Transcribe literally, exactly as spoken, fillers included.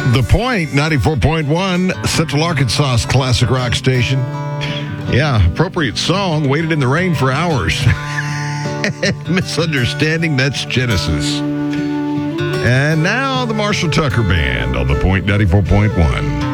The Point, ninety-four point one, Central Arkansas's classic rock station. Yeah, appropriate song, waited in the rain for hours. Misunderstanding, that's Genesis. And now the Marshall Tucker Band on The Point, ninety-four point one.